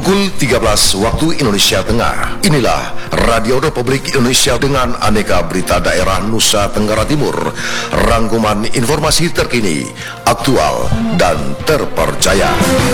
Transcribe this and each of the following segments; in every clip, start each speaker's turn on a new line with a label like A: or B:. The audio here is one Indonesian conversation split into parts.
A: Pukul 13 waktu Indonesia Tengah. Inilah Radio Republik Indonesia dengan aneka berita daerah Nusa Tenggara Timur. Rangkuman informasi terkini, aktual, dan terpercaya.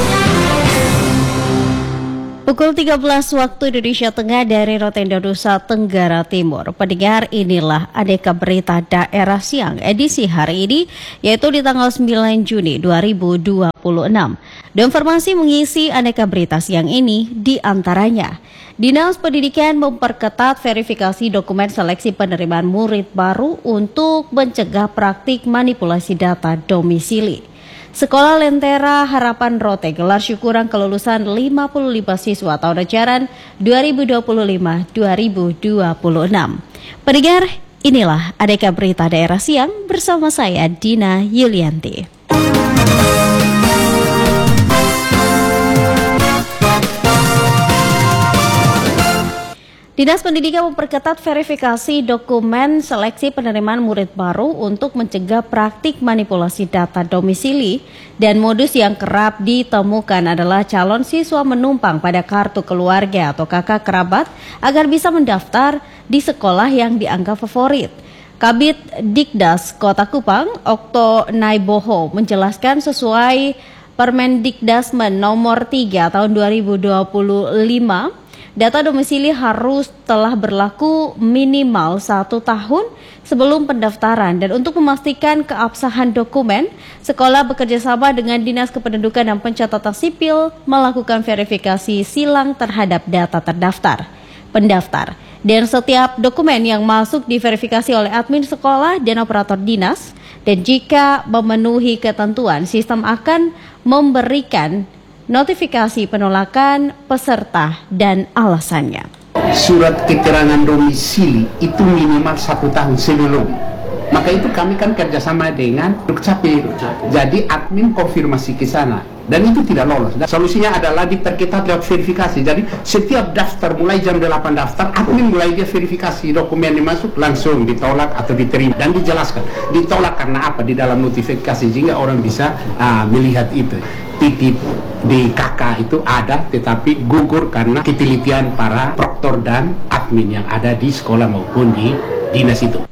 B: Pukul 13 waktu Indonesia Tengah dari Rotenda Nusa Tenggara Timur. Pendengar, inilah aneka berita daerah siang edisi hari ini, yaitu di tanggal 9 Juni 2026. Dan informasi mengisi aneka berita siang ini di antaranya, Dinas Pendidikan memperketat verifikasi dokumen seleksi penerimaan murid baru untuk mencegah praktik manipulasi data domisili. Sekolah Lentera Harapan Rote gelar syukuran kelulusan 55 siswa tahun ajaran 2025-2026. Pendengar, inilah aneka berita daerah siang bersama saya Dina Yulianti. Dinas Pendidikan memperketat verifikasi dokumen seleksi penerimaan murid baru untuk mencegah praktik manipulasi data domisili, dan modus yang kerap ditemukan adalah calon siswa menumpang pada kartu keluarga atau kakak kerabat agar bisa mendaftar di sekolah yang dianggap favorit. Kabid Dikdas Kota Kupang, Okto Naiboho, menjelaskan sesuai Permendikdasmen nomor 3 tahun 2025, data domisili harus telah berlaku minimal 1 tahun sebelum pendaftaran, dan untuk memastikan keabsahan dokumen, sekolah bekerjasama dengan Dinas Kependudukan dan Pencatatan Sipil melakukan verifikasi silang terhadap data pendaftar. Dan setiap dokumen yang masuk diverifikasi oleh admin sekolah dan operator dinas, dan jika memenuhi ketentuan, sistem akan memberikan notifikasi penolakan peserta dan alasannya.
C: Surat keterangan domisili itu minimal 1 tahun sebelum. Maka itu kami kan kerjasama dengan Dukcapil. Jadi admin konfirmasi ke sana. Dan itu tidak lolos. Dan solusinya adalah diperketat lewat verifikasi. Jadi setiap daftar mulai jam 8 daftar, admin mulai dia verifikasi dokumen yang masuk langsung ditolak atau diterima. Dan dijelaskan. Ditolak karena apa di dalam notifikasi, sehingga orang bisa melihat itu. Titip di KK itu ada, tetapi gugur karena ketelitian para proktor dan admin yang ada di sekolah maupun di dinas itu.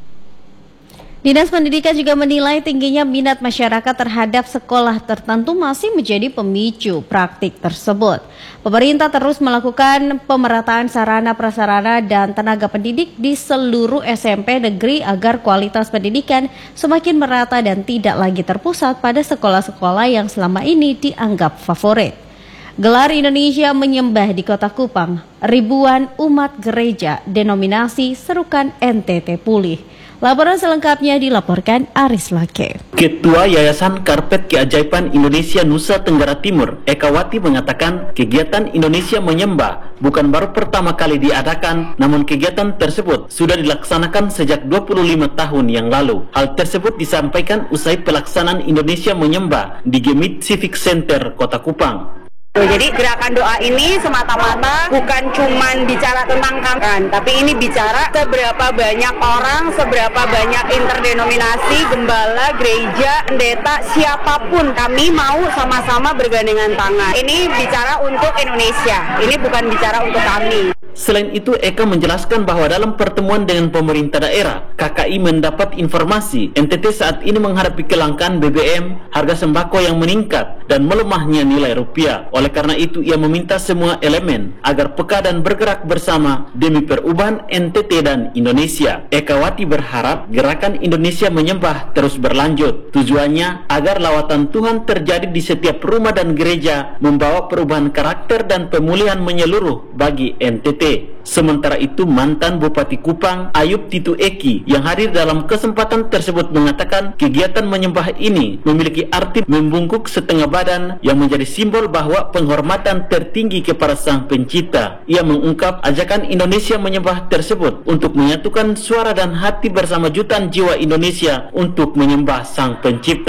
B: Dinas Pendidikan juga menilai tingginya minat masyarakat terhadap sekolah tertentu masih menjadi pemicu praktik tersebut. Pemerintah terus melakukan pemerataan sarana prasarana dan tenaga pendidik di seluruh SMP negeri agar kualitas pendidikan semakin merata dan tidak lagi terpusat pada sekolah-sekolah yang selama ini dianggap favorit. Gelar Indonesia Menyembah di Kota Kupang, ribuan umat gereja denominasi serukan NTT pulih. Laporan selengkapnya dilaporkan Aris Lake.
D: Ketua Yayasan Karpet Keajaiban Indonesia Nusa Tenggara Timur, Eka Wati, mengatakan kegiatan Indonesia Menyembah bukan baru pertama kali diadakan, namun kegiatan tersebut sudah dilaksanakan sejak 25 tahun yang lalu. Hal tersebut disampaikan usai pelaksanaan Indonesia Menyembah di Gemit Civic Center, Kota Kupang.
E: Jadi gerakan doa ini semata-mata bukan cuman bicara tentang kangen, tapi ini bicara seberapa banyak orang, seberapa banyak interdenominasi, gembala, gereja, pendeta, siapapun kami mau sama-sama bergandengan tangan. Ini bicara untuk Indonesia, ini bukan bicara untuk kami.
D: Selain itu, Eka menjelaskan bahwa dalam pertemuan dengan pemerintah daerah, KKI mendapat informasi NTT saat ini menghadapi kelangkaan BBM, harga sembako yang meningkat, dan melemahnya nilai rupiah. Oleh karena itu, ia meminta semua elemen agar peka dan bergerak bersama demi perubahan NTT dan Indonesia. Eka Wati berharap gerakan Indonesia Menyembah terus berlanjut. Tujuannya agar lawatan Tuhan terjadi di setiap rumah dan gereja, membawa perubahan karakter dan pemulihan menyeluruh bagi NTT. Sementara itu, mantan Bupati Kupang, Ayub Titu Eki, yang hadir dalam kesempatan tersebut mengatakan kegiatan menyembah ini memiliki arti membungkuk setengah badan yang menjadi simbol bahwa penghormatan tertinggi kepada Sang Pencipta. Ia mengungkap ajakan Indonesia Menyembah tersebut untuk menyatukan suara dan hati bersama jutaan jiwa Indonesia untuk menyembah Sang Pencipta.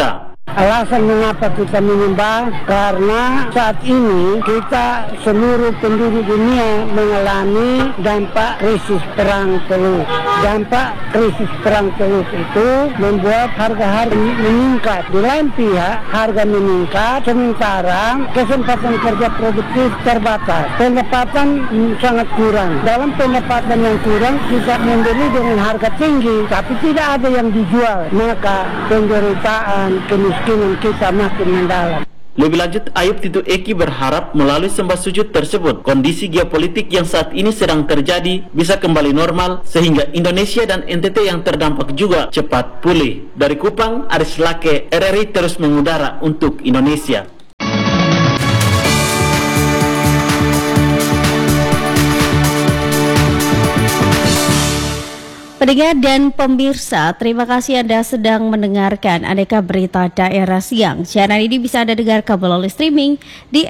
F: Alasan mengapa kita menimbang, karena saat ini kita seluruh penduduk dunia mengalami dampak krisis perang telur. Dampak krisis perang telur itu membuat harga-harga meningkat. Di lain pihak, harga meningkat, sementara kesempatan kerja produktif terbatas. Pendapatan sangat kurang. Dalam pendapatan yang kurang, kita membeli dengan harga tinggi, tapi tidak ada yang dijual. Maka penderitaan, kemiskinan kita makin mendalam.
D: Lebih lanjut, Ayub Tito Eki berharap melalui sembah sujud tersebut, kondisi geopolitik yang saat ini sedang terjadi bisa kembali normal sehingga Indonesia dan NTT yang terdampak juga cepat pulih. Dari Kupang, Aris Lake, RRI terus mengudara untuk Indonesia.
B: Pendengar dan pemirsa, terima kasih Anda sedang mendengarkan Aneka Berita Daerah Siang. Siaran ini bisa Anda dengarkan melalui streaming di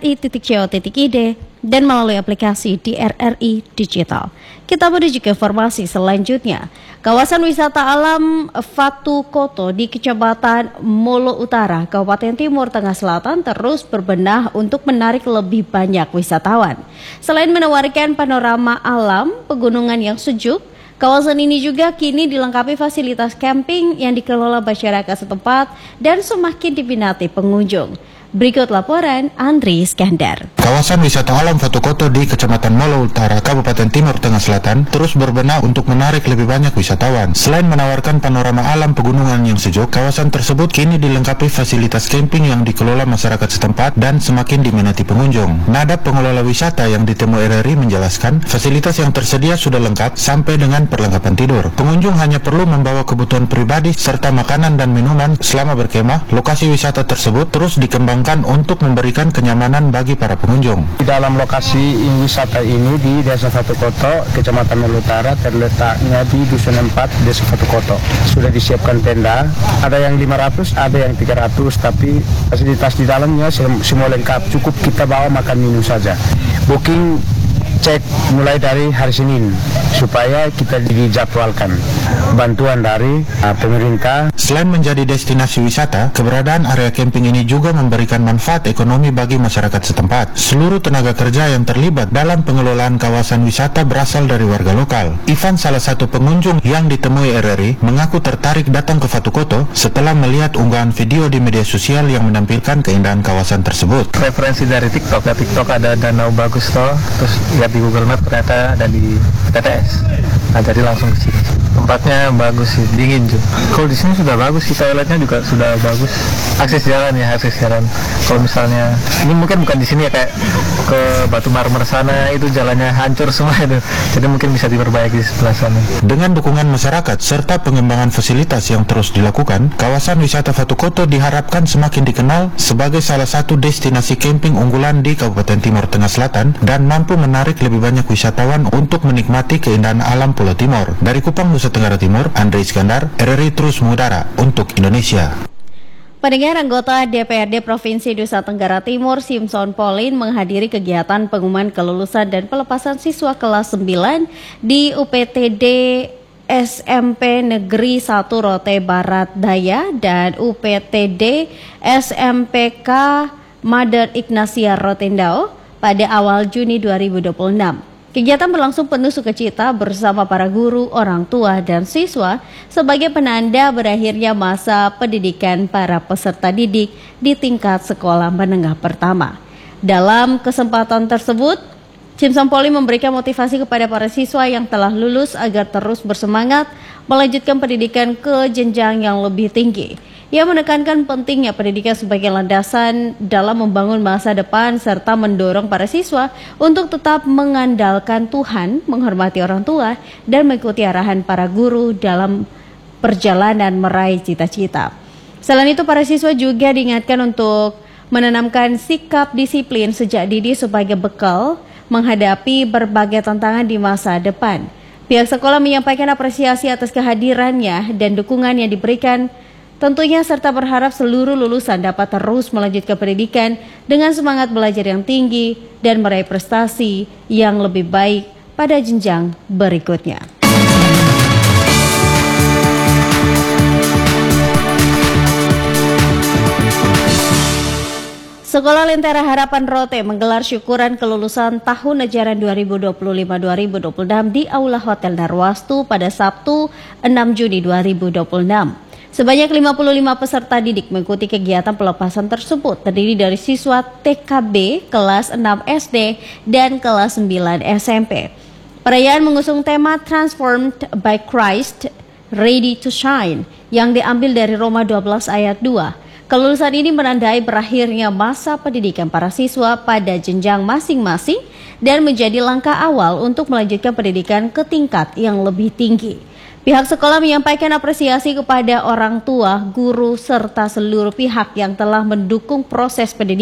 B: rri.co.id dan melalui aplikasi di RRI Digital. Kita menuju ke informasi selanjutnya. Kawasan wisata alam Fatu Koto di Kecamatan Molo Utara, Kabupaten Timur Tengah Selatan terus berbenah untuk menarik lebih banyak wisatawan. Selain menawarkan panorama alam, pegunungan yang sejuk, kawasan ini juga kini dilengkapi fasilitas camping yang dikelola masyarakat setempat dan semakin diminati pengunjung. Berikut laporan Andri Iskandar.
G: Kawasan wisata alam Fatu Koto di Kecamatan Molo Utara, Kabupaten Timur Tengah Selatan terus berbenah untuk menarik lebih banyak wisatawan. Selain menawarkan panorama alam pegunungan yang sejuk, kawasan tersebut kini dilengkapi fasilitas camping yang dikelola masyarakat setempat dan semakin diminati pengunjung. Nada pengelola wisata yang ditemui RRI menjelaskan, fasilitas yang tersedia sudah lengkap sampai dengan perlengkapan tidur. Pengunjung hanya perlu membawa kebutuhan pribadi serta makanan dan minuman selama berkemah. Lokasi wisata tersebut terus dikembangkan untuk memberikan kenyamanan bagi para pengunjung.
H: Di dalam lokasi wisata ini di Desa Fatu Koto, Kecamatan Molo Utara, terletaknya di Dusun 4, Desa Fatu Koto. Sudah disiapkan tenda, ada yang 500, ada yang 300, tapi fasilitas di dalamnya semua lengkap. Cukup kita bawa makan minum saja. Booking cek mulai dari hari Senin supaya kita dijadwalkan bantuan dari pemerintah.
G: Selain menjadi destinasi wisata, keberadaan area camping ini juga memberikan manfaat ekonomi bagi masyarakat setempat. Seluruh tenaga kerja yang terlibat dalam pengelolaan kawasan wisata berasal dari warga lokal. Ivan, salah satu pengunjung yang ditemui RRI, mengaku tertarik datang ke Fatu Koto setelah melihat unggahan video di media sosial yang menampilkan keindahan kawasan tersebut.
H: Referensi dari TikTok, ya TikTok ada danau bagus toh, terus lihat di Google Map ternyata ada di TTS. Nah, jadi langsung ke sini. Tempatnya bagus sih, dingin juga. Kalau di sini sudah bagus sih, toiletnya juga sudah bagus. Akses jalan. Kalau misalnya ini mungkin bukan di sini ya, kayak ke Batu Marmer sana itu jalannya hancur semua itu. Jadi mungkin bisa diperbaiki di sebelah sana.
G: Dengan dukungan masyarakat serta pengembangan fasilitas yang terus dilakukan, kawasan wisata Fatu Koto diharapkan semakin dikenal sebagai salah satu destinasi camping unggulan di Kabupaten Timur Tengah Selatan dan mampu menarik lebih banyak wisatawan untuk menikmati keindahan alam Pulau Timur. Dari Kupang, Nusa Tenggara Timur, Andri Iskandar, RRI terus mengudara untuk Indonesia.
B: Pendengar, anggota DPRD Provinsi Nusa Tenggara Timur Simpson Pauline menghadiri kegiatan pengumuman kelulusan dan pelepasan siswa kelas 9 di UPTD SMP Negeri 1 Rote Barat Daya dan UPTD SMPK Mother Ignatia Rotendao pada awal Juni 2026. Kegiatan berlangsung penuh sukacita bersama para guru, orang tua, dan siswa sebagai penanda berakhirnya masa pendidikan para peserta didik di tingkat sekolah menengah pertama. Dalam kesempatan tersebut, Simpson Poli memberikan motivasi kepada para siswa yang telah lulus agar terus bersemangat melanjutkan pendidikan ke jenjang yang lebih tinggi. Ia menekankan pentingnya pendidikan sebagai landasan dalam membangun masa depan serta mendorong para siswa untuk tetap mengandalkan Tuhan, menghormati orang tua, dan mengikuti arahan para guru dalam perjalanan meraih cita-cita. Selain itu, para siswa juga diingatkan untuk menanamkan sikap disiplin sejak dini sebagai bekal menghadapi berbagai tantangan di masa depan. Pihak sekolah menyampaikan apresiasi atas kehadirannya dan dukungan yang diberikan tentunya, serta berharap seluruh lulusan dapat terus melanjutkan pendidikan dengan semangat belajar yang tinggi dan meraih prestasi yang lebih baik pada jenjang berikutnya. Sekolah Lentera Harapan Rote menggelar syukuran kelulusan tahun ajaran 2025-2026 di Aula Hotel Darwastu pada Sabtu 6 Juni 2026. Sebanyak 55 peserta didik mengikuti kegiatan pelepasan tersebut, terdiri dari siswa TKB, kelas 6 SD, dan kelas 9 SMP. Perayaan mengusung tema Transformed by Christ, Ready to Shine, yang diambil dari Roma 12 ayat 2. Kelulusan ini menandai berakhirnya masa pendidikan para siswa pada jenjang masing-masing dan menjadi langkah awal untuk melanjutkan pendidikan ke tingkat yang lebih tinggi. Pihak sekolah menyampaikan apresiasi kepada orang tua, guru, serta seluruh pihak yang telah mendukung proses pendidikan